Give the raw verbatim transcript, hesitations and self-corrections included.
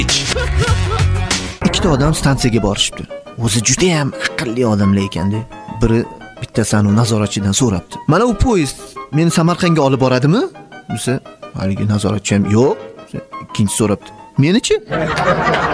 Ikkita odam stansiyaga borishibdi. O'zi juda ham aqlli odamlar ekanda. Biri bittasini nazoratchidan so'rabdi. Mana u poyezd meni Samarqandga olib boradimi? Desa, haligi nazoratchi ham yo'q. Ikkinchi so'rabdi. Meni-chi?